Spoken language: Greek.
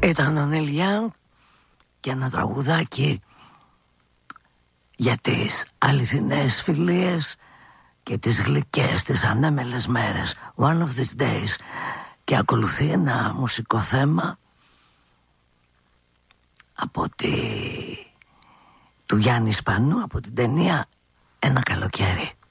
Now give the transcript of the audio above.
Ήταν ο Νίλ Γιάνγκ και ένα τραγουδάκι για τις αληθινές φιλίες και τις γλυκές, τις ανέμελες μέρες, One of these days. Και ακολουθεί ένα μουσικό θέμα από του Γιάννη Σπανού, από την ταινία Ένα καλοκαίρι.